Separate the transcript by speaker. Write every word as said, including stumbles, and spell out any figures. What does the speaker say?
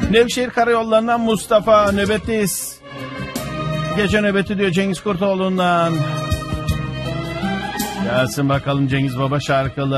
Speaker 1: Nevşehir Karayolları'ndan Mustafa, nöbetteyiz. Gece nöbeti diyor Cengiz Kurtoğlu'ndan. Gelsin bakalım Cengiz Baba şarkılı.